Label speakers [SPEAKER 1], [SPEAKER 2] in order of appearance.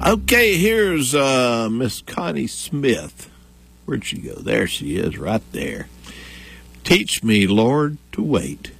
[SPEAKER 1] Okay, here's Miss Connie Smith. Where'd she go? There she is, right there. Teach me, Lord, to wait.